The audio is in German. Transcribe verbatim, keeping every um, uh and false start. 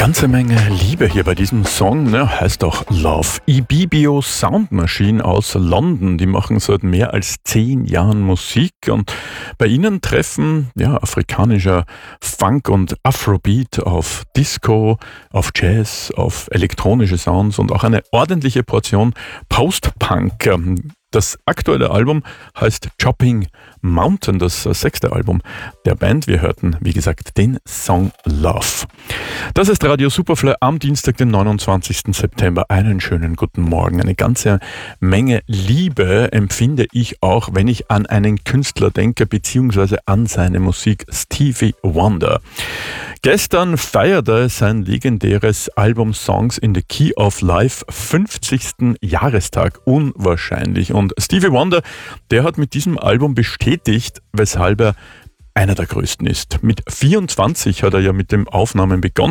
Ganze Menge Liebe hier bei diesem Song, ne? Heißt auch Love. Ibibio Sound Machine aus London, die machen seit mehr als zehn Jahren Musik und bei ihnen treffen ja afrikanischer Funk und Afrobeat auf Disco, auf Jazz, auf elektronische Sounds und auch eine ordentliche Portion Post-Punk. Das aktuelle Album heißt Chopping Mountain, das sechste Album der Band. Wir hörten, wie gesagt, den Song Love. Das ist Radio Superfly am Dienstag, den neunundzwanzigsten September. Einen schönen guten Morgen. Eine ganze Menge Liebe empfinde ich auch, wenn ich an einen Künstler denke, beziehungsweise an seine Musik, Stevie Wonder. Gestern feierte sein legendäres Album Songs in the Key of Life fünfzigsten Jahrestag. Unwahrscheinlich. Und Stevie Wonder, der hat mit diesem Album bestätigt, weshalb er einer der größten ist. Mit vierundzwanzig hat er ja mit dem Aufnahmen begonnen.